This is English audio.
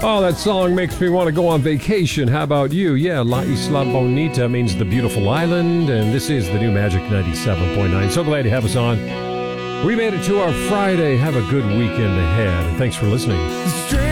Oh, that song makes me want to go on vacation. How about you? Yeah, La Isla Bonita means the beautiful island, and this is the new Magic 97.9. So glad you have us on. We made it to our Friday. Have a good weekend ahead, and thanks for listening.